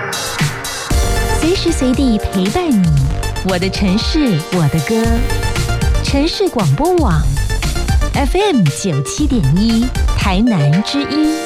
随时随地陪伴你，我的城市，我的歌。城市广播网 FM 97.1，台南之音。